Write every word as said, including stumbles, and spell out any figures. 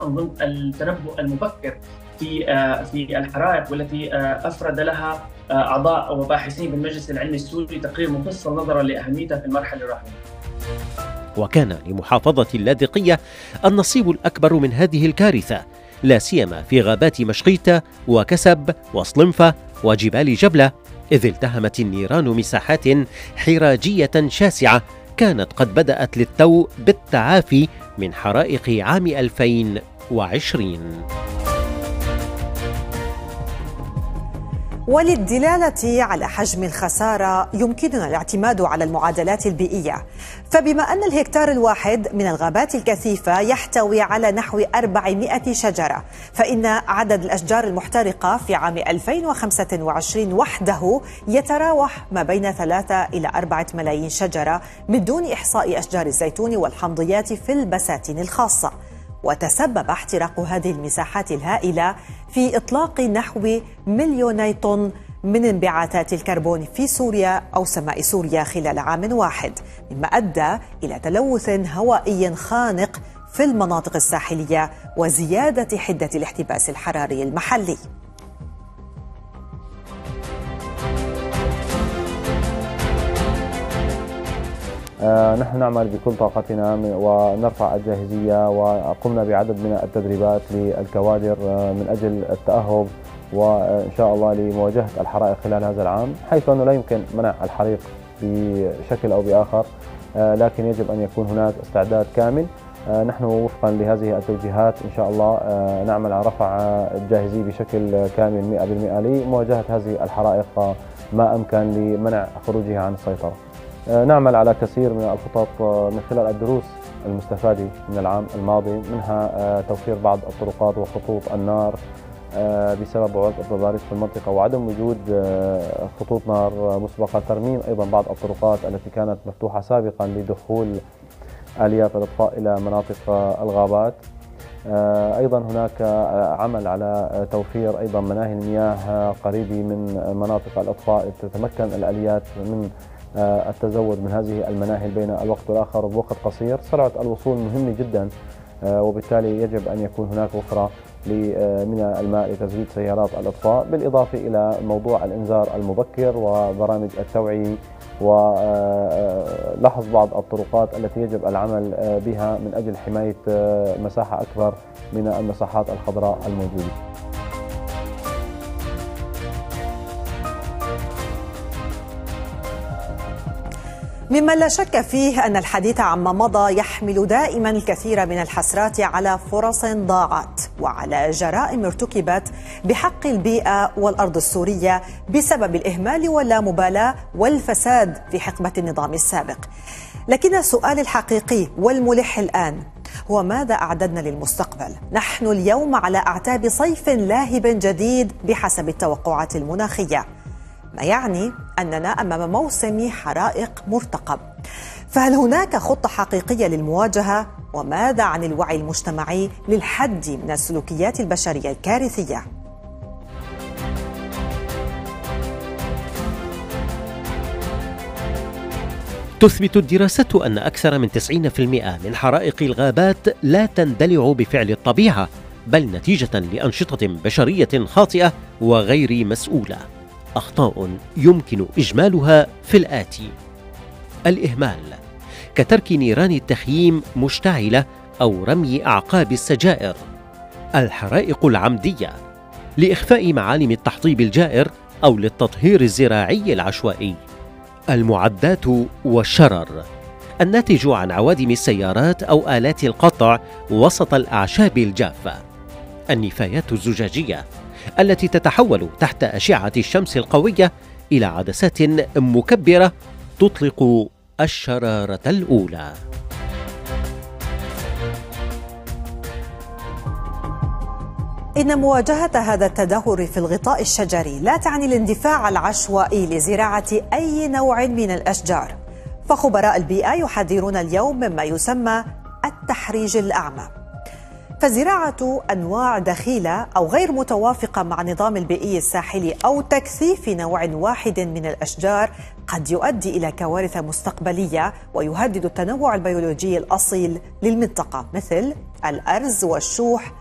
ضمن التنبؤ المبكر في في الحرائق، والتي أفرد لها أعضاء وباحثين بالمجلس العلمي السوري تقرير مفصل نظرا لأهميتها في المرحلة الراهنة. وكان لمحافظة اللاذقية النصيب الأكبر من هذه الكارثة، لا سيما في غابات مشقيتة وكسب وصلنفة وجبال جبلة، إذ التهمت النيران مساحات حراجية شاسعة كانت قد بدأت للتو بالتعافي من حرائق عام ألفين وعشرين. وللدلالة على حجم الخسارة يمكننا الاعتماد على المعادلات البيئية، فبما أن الهكتار الواحد من الغابات الكثيفة يحتوي على نحو أربعمائة شجرة، فإن عدد الأشجار المحترقة في عام ألفين وخمسة وعشرين وحده يتراوح ما بين ثلاثة إلى أربعة ملايين شجرة، من دون إحصاء أشجار الزيتون والحمضيات في البساتين الخاصة. وتسبب احتراق هذه المساحات الهائلة في إطلاق نحو مليوني طن من انبعاثات الكربون في سوريا أو سماء سوريا خلال عام واحد، مما أدى إلى تلوث هوائي خانق في المناطق الساحلية وزيادة حدة الاحتباس الحراري المحلي. آه نحن نعمل بكل طاقتنا ونرفع الجاهزية، وقمنا بعدد من التدريبات للكوادر آه من أجل التأهب وإن شاء الله لمواجهة الحرائق خلال هذا العام، حيث أنه لا يمكن منع الحريق بشكل أو بآخر، آه لكن يجب أن يكون هناك استعداد كامل. آه نحن وفقا لهذه التوجيهات إن شاء الله آه نعمل على رفع الجاهزية بشكل كامل مئة بالمئة لمواجهة هذه الحرائق ما أمكن لمنع خروجها عن السيطرة. نعمل على كثير من الخطط من خلال الدروس المستفادة من العام الماضي، منها توفير بعض الطرقات وخطوط النار بسبب وعود التضاريس في المنطقة وعدم وجود خطوط نار مسبقة، ترميم أيضا بعض الطرقات التي كانت مفتوحة سابقا لدخول آليات الإطفاء إلى مناطق الغابات. أيضا هناك عمل على توفير أيضا مناهي المياه قريبة من مناطق الإطفاء، تتمكن الآليات من التزود من هذه المناهل بين الوقت والآخر بوقت قصير. سرعة الوصول مهمة جدا، وبالتالي يجب أن يكون هناك وفرة من الماء لتزويد سيارات الإطفاء، بالإضافة إلى موضوع الإنذار المبكر وبرامج التوعية ولحظ بعض الطرقات التي يجب العمل بها من أجل حماية مساحة أكبر من المساحات الخضراء الموجودة. مما لا شك فيه أن الحديث عما مضى يحمل دائما الكثير من الحسرات على فرص ضاعت وعلى جرائم ارتكبت بحق البيئة والأرض السورية بسبب الإهمال واللامبالاة والفساد في حقبة النظام السابق. لكن السؤال الحقيقي والملح الآن هو ماذا أعددنا للمستقبل؟ نحن اليوم على أعتاب صيف لاهب جديد بحسب التوقعات المناخية، ما يعني أننا أمام موسم حرائق مرتقب. فهل هناك خطة حقيقية للمواجهة؟ وماذا عن الوعي المجتمعي للحد من السلوكيات البشرية الكارثية؟ تثبت الدراسات أن أكثر من تسعين بالمئة من حرائق الغابات لا تندلع بفعل الطبيعة، بل نتيجة لأنشطة بشرية خاطئة وغير مسؤولة. أخطاء يمكن إجمالها في الآتي: الإهمال، كترك نيران التخييم مشتعلة أو رمي أعقاب السجائر. الحرائق العمدية، لإخفاء معالم التحطيب الجائر أو للتطهير الزراعي العشوائي. المعدات والشرر، الناتج عن عوادم السيارات أو آلات القطع وسط الأعشاب الجافة. النفايات الزجاجية، التي تتحول تحت أشعة الشمس القوية إلى عدسات مكبرة تطلق الشرارة الأولى. إن مواجهة هذا التدهور في الغطاء الشجري لا تعني الاندفاع العشوائي لزراعة أي نوع من الأشجار، فخبراء البيئة يحذرون اليوم مما يسمى التحريج الأعمى. فزراعة أنواع دخيلة أو غير متوافقة مع النظام البيئي الساحلي أو تكثيف نوع واحد من الأشجار قد يؤدي إلى كوارث مستقبلية ويهدد التنوع البيولوجي الأصيل للمنطقة مثل الأرز والشوح